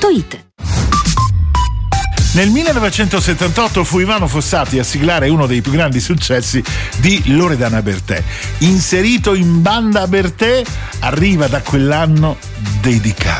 www.radioticino.it. Nel 1978 fu Ivano Fossati a siglare uno dei più grandi successi di Loredana Bertè. Inserito in banda Bertè, arriva da quell'anno Dedicato.